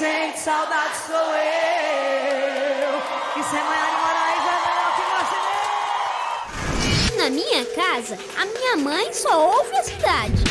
sente saudade sou eu. Isso é Maiara Moraes, é melhor que você. Na minha casa, a minha mãe só ouve a cidade.